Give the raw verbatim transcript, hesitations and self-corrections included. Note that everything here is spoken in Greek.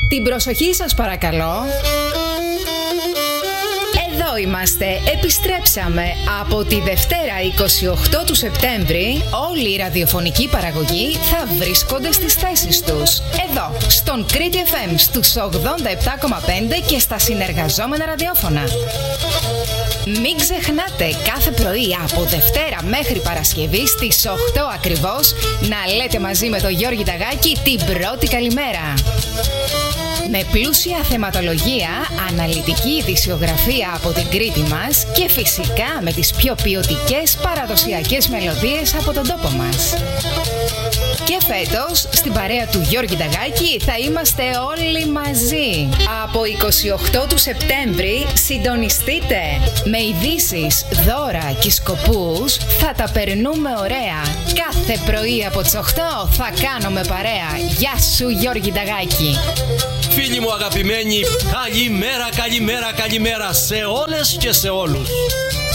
Την προσοχή σας παρακαλώ. Εδώ είμαστε, επιστρέψαμε. Από τη Δευτέρα είκοσι οκτώ του Σεπτέμβρη όλοι οι ραδιοφωνικοί παραγωγοί θα βρίσκονται στις θέσεις τους. Εδώ, στον Κρήτη εφ εμ στους ογδόντα επτά κόμμα πέντε και στα συνεργαζόμενα ραδιόφωνα. Μην ξεχνάτε κάθε πρωί από Δευτέρα μέχρι Παρασκευή στις οκτώ ακριβώς να λέτε μαζί με τον Γιώργη Ταγάκη την πρώτη καλημέρα. Με πλούσια θεματολογία, αναλυτική ειδησιογραφία από την Κρήτη μας και φυσικά με τις πιο ποιοτικές παραδοσιακές μελωδίες από τον τόπο μας. Και φέτος, στην παρέα του Γιώργη Ταγάκη, θα είμαστε όλοι μαζί. Από είκοσι οκτώ του Σεπτέμβρη, συντονιστείτε. Με ειδήσεις, δώρα και σκοπούς θα τα περνούμε ωραία. Κάθε πρωί από τις οκτώ θα κάνουμε παρέα. Γεια σου Γιώργη Ταγάκη. Φίλοι μου αγαπημένοι, καλημέρα, καλημέρα, καλημέρα σε όλες και σε όλους.